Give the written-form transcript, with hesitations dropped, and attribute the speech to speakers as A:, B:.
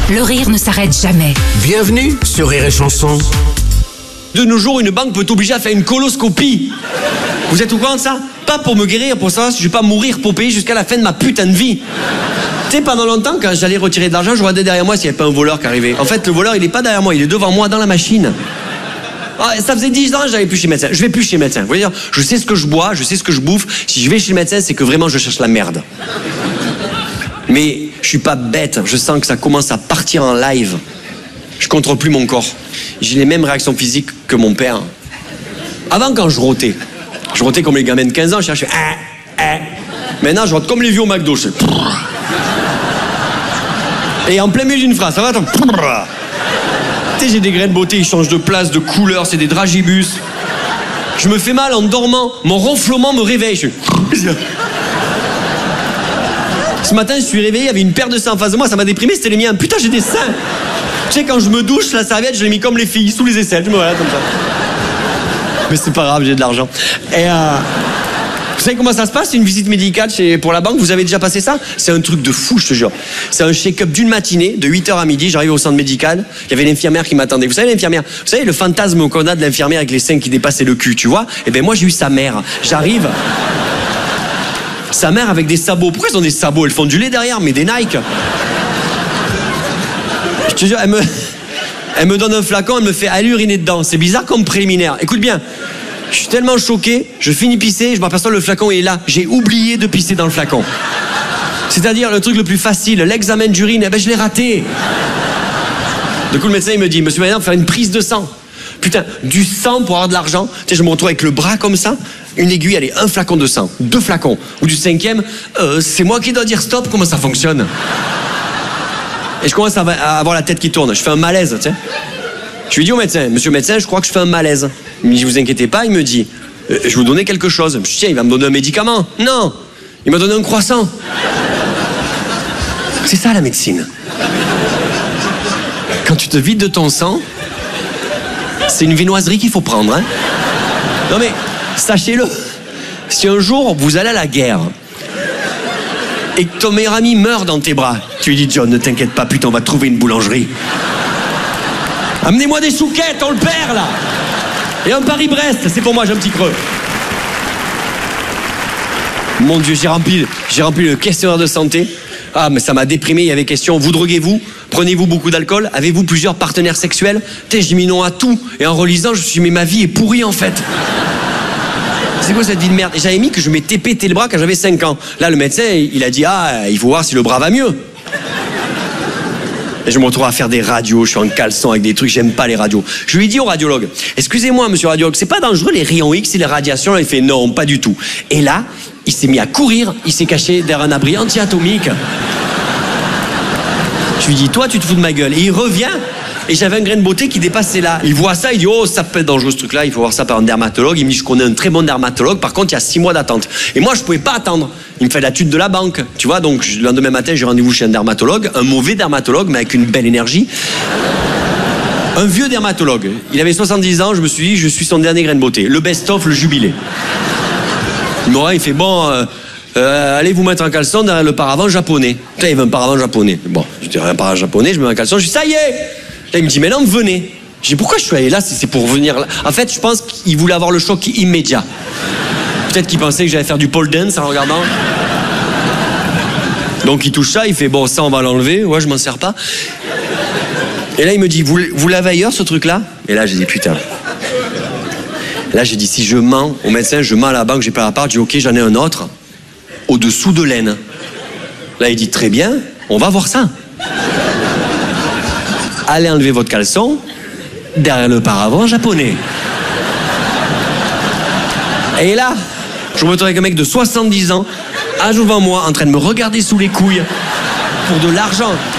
A: Le rire ne s'arrête jamais.
B: Bienvenue sur Rire et Chanson.
C: De nos jours, une banque peut t'obliger à faire une coloscopie. Vous êtes au courant de ça? Pas pour me guérir, pour savoir si je vais pas mourir pour payer jusqu'à la fin de ma putain de vie. Tu sais, pendant longtemps, quand j'allais retirer de l'argent, je regardais derrière moi s'il n'y avait pas un voleur qui arrivait. En fait, le voleur, il est pas derrière moi, il est devant moi dans la machine. Ah, ça faisait 10 ans que j'allais plus chez le médecin. Je vais plus chez le médecin. Vous voyez dire, je sais ce que je bois, je sais ce que je bouffe. Si je vais chez le médecin, c'est que vraiment je cherche la merde. Mais je suis pas bête, je sens que ça commence à partir en live. Je contrôle plus mon corps. J'ai les mêmes réactions physiques que mon père. Avant, quand je rotais comme les gamins de 15 ans, je cherchais. Maintenant, je rote comme les vieux au McDo. Je fais... Et en plein milieu d'une phrase, ça va, attends. Tu sais, j'ai des grains de beauté, ils changent de place, de couleur, c'est des dragibus. Je me fais mal en dormant, mon ronflement me réveille. Je... Ce matin, je suis réveillé, il y avait une paire de seins en face de moi, ça m'a déprimé, c'était les miens. Putain, j'ai des seins. Tu sais, quand je me douche, la serviette, je l'ai mis comme les filles, sous les aisselles. Je me voilà comme ça. Mais c'est pas grave, j'ai de l'argent. Et vous savez comment ça se passe, une visite médicale pour la banque? Vous avez déjà passé ça? C'est un truc de fou, je te jure. C'est un check-up d'une matinée, de 8h à midi. J'arrive au centre médical, il y avait l'infirmière qui m'attendait. Vous savez, l'infirmière, vous savez le fantasme qu'on a de l'infirmière avec les seins qui dépassaient le cul, tu vois? Eh ben moi, j'ai eu sa mère. J'arrive... Sa mère avec des sabots. Pourquoi ils ont des sabots? Elles font du lait derrière, mais des Nike. Je te jure, elle me donne un flacon, elle me fait aller uriner dedans. C'est bizarre comme préliminaire. Écoute bien, je suis tellement choqué, je finis pisser, je m'aperçois le flacon est là. J'ai oublié de pisser dans le flacon. C'est-à-dire le truc le plus facile, l'examen d'urine, eh ben je l'ai raté. Du coup le médecin il me dit, monsieur madame, faire une prise de sang. Putain, du sang pour avoir de l'argent. Tu sais, je me retrouve avec le bras comme ça, une aiguille, allez, un flacon de sang, 2 flacons. Ou du 5e, c'est moi qui dois dire stop, comment ça fonctionne? Et je commence à avoir la tête qui tourne, je fais un malaise, tu sais. Je lui dis au médecin, monsieur le médecin, je crois que je fais un malaise. Il me dit, vous inquiétez pas, il me dit, je vais vous donner quelque chose. Je me dis, tiens, il va me donner un médicament. Non, il m'a donné un croissant. C'est ça la médecine. Quand tu te vides de ton sang, c'est une viennoiserie qu'il faut prendre, hein. Non mais, sachez-le, si un jour vous allez à la guerre et que ton meilleur ami meurt dans tes bras, tu lui dis, John, ne t'inquiète pas, putain, on va trouver une boulangerie. Amenez-moi des chouquettes, on le perd là. Et un Paris-Brest, c'est pour moi, j'ai un petit creux. Mon Dieu, j'ai rempli le questionnaire de santé. Ah, mais ça m'a déprimé, il y avait question, vous droguez-vous? Prenez-vous beaucoup d'alcool? Avez-vous plusieurs partenaires sexuels? J'ai mis non à tout. Et en relisant, je me suis dit, mais ma vie est pourrie en fait. C'est quoi cette vie de merde? Et j'avais mis que je m'étais pété le bras quand j'avais 5 ans. Là, le médecin, il a dit, il faut voir si le bras va mieux. Et je me retrouve à faire des radios, je suis en caleçon avec des trucs, j'aime pas les radios. Je lui ai dit au radiologue, excusez-moi monsieur radiologue, c'est pas dangereux les rayons X et les radiations? Là, il fait non, pas du tout. Et là, il s'est mis à courir, il s'est caché derrière un abri anti-atomique. Je lui dis, toi tu te fous de ma gueule. Et il revient, et j'avais un grain de beauté qui dépassait là. Il voit ça, il dit, oh ça peut être dangereux ce truc là, il faut voir ça par un dermatologue. Il me dit, je connais un très bon dermatologue, par contre il y a 6 mois d'attente. Et moi je pouvais pas attendre. Il me fait la tude de la banque, tu vois, donc le lendemain matin j'ai rendez-vous chez un dermatologue, un mauvais dermatologue mais avec une belle énergie. Un vieux dermatologue, il avait 70 ans, je me suis dit, je suis son dernier grain de beauté, le best-of, le jubilé. Il fait, bon, allez vous mettre en caleçon dans le paravent japonais. Putain, il veut un paravent japonais. Bon, je dis, un paravent japonais, je me mets en caleçon, je dis, ça y est. Là il me dit, mais non, venez. Je dis, pourquoi je suis allé là si c'est pour venir là? En fait, je pense qu'il voulait avoir le choc immédiat. Peut-être qu'il pensait que j'allais faire du pole dance en regardant. Donc il touche ça, il fait bon ça on va l'enlever, ouais je m'en sers pas. Et là il me dit vous l'avez ailleurs ce truc là? Et là j'ai dit putain. Là j'ai dit si je mens au médecin, je mens à la banque, j'ai pas la part, je dis ok j'en ai un autre, au-dessous de l'aine. Là il dit très bien, on va voir ça. Allez enlever votre caleçon derrière le paravent japonais. Et là, je me retrouve avec un mec de 70 ans, à devant moi, en train de me regarder sous les couilles pour de l'argent.